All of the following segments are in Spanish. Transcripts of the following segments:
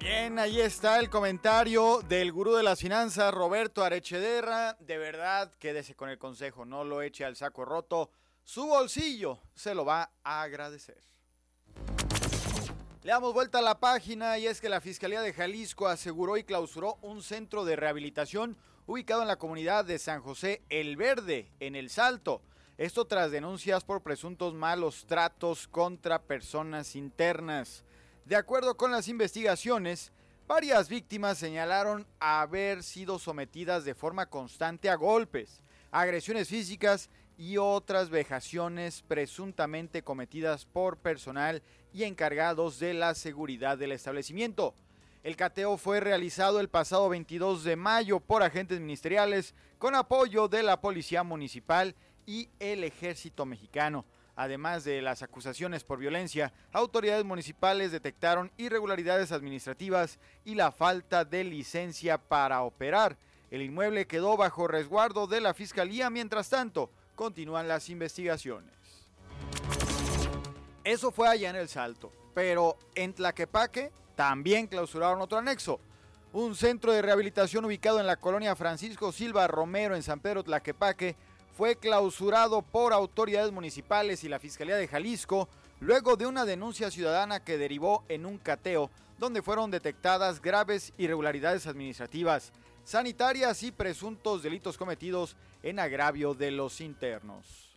Bien, ahí está el comentario del gurú de las finanzas, Roberto Arechederra. De verdad, quédese con el consejo, no lo eche al saco roto. Su bolsillo se lo va a agradecer. Le damos vuelta a la página y es que la Fiscalía de Jalisco aseguró y clausuró un centro de rehabilitación ubicado en la comunidad de San José El Verde, en El Salto. Esto tras denuncias por presuntos malos tratos contra personas internas. De acuerdo con las investigaciones, varias víctimas señalaron haber sido sometidas de forma constante a golpes, agresiones físicas y otras vejaciones presuntamente cometidas por personal y encargados de la seguridad del establecimiento. El cateo fue realizado el pasado 22 de mayo por agentes ministeriales con apoyo de la Policía Municipal y el Ejército Mexicano. Además de las acusaciones por violencia, autoridades municipales detectaron irregularidades administrativas y la falta de licencia para operar. El inmueble quedó bajo resguardo de la Fiscalía. Mientras tanto, continúan las investigaciones. Eso fue allá en El Salto, pero en Tlaquepaque también clausuraron otro anexo. Un centro de rehabilitación ubicado en la colonia Francisco Silva Romero en San Pedro Tlaquepaque fue clausurado por autoridades municipales y la Fiscalía de Jalisco luego de una denuncia ciudadana que derivó en un cateo donde fueron detectadas graves irregularidades administrativas, sanitarias y presuntos delitos cometidos en agravio de los internos.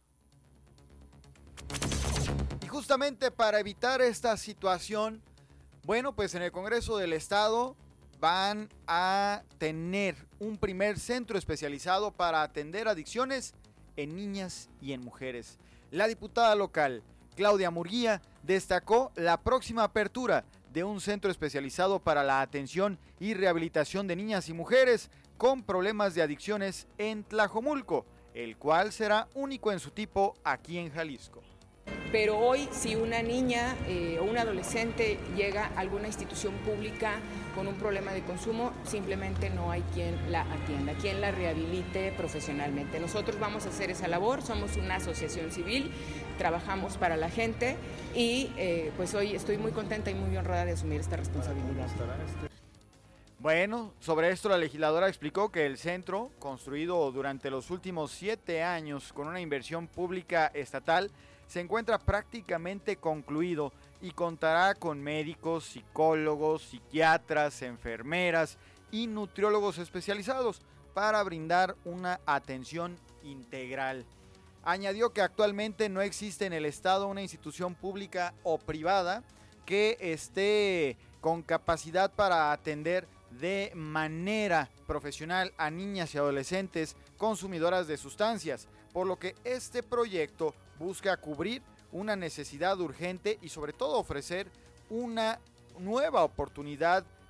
Y justamente para evitar esta situación, bueno, pues en el Congreso del Estado van a tener un primer centro especializado para atender adicciones en niñas y en mujeres. La diputada local, Claudia Murguía, destacó la próxima apertura de un centro especializado para la atención y rehabilitación de niñas y mujeres con problemas de adicciones en Tlajomulco, el cual será único en su tipo aquí en Jalisco. Pero hoy, si una niña o un adolescente llega a alguna institución pública con un problema de consumo, simplemente no hay quien la atienda, quien la rehabilite profesionalmente. Nosotros vamos a hacer esa labor, somos una asociación civil, trabajamos para la gente y pues hoy estoy muy contenta y muy honrada de asumir esta responsabilidad. Bueno, sobre esto la legisladora explicó que el centro, construido durante los últimos 7 años con una inversión pública estatal, se encuentra prácticamente concluido y contará con médicos, psicólogos, psiquiatras, enfermeras y nutriólogos especializados para brindar una atención integral. Añadió que actualmente no existe en el estado una institución pública o privada que esté con capacidad para atender de manera profesional a niñas y adolescentes consumidoras de sustancias, por lo que este proyecto busca cubrir una necesidad urgente y sobre todo ofrecer una nueva oportunidad